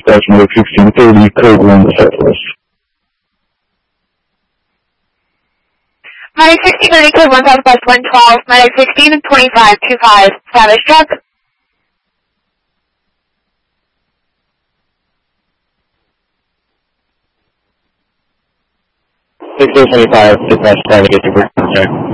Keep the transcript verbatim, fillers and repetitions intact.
dispatch number fifteen thirty, code one Southwest. Medic sixteen thirty, code one Southwest one twelve, Medic sixteen twenty-five twenty-five, status truck. sixteen twenty-five, dispatch private, get to work, check.